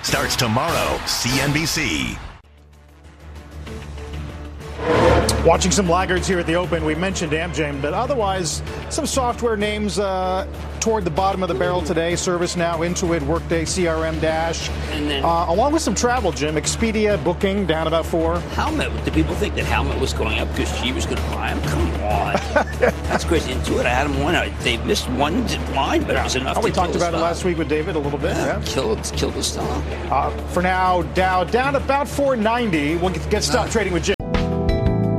starts tomorrow, CNBC. Watching some laggards here at the Open. We mentioned Amgen, but otherwise, some software names toward the bottom of the barrel today. ServiceNow, Intuit, Workday, CRM, Dash. And then, along with some travel, Jim. Expedia, Booking, down about 4. Helmet. Do people think that Helmet was going up because she was going to buy them? Come on. That's crazy. Intuit, I had them one. They missed one line, but it was enough to we talked about it last week with David a little bit. Yeah. Killed the stock. For now, Dow down about 490. We'll get stopped trading with Jim.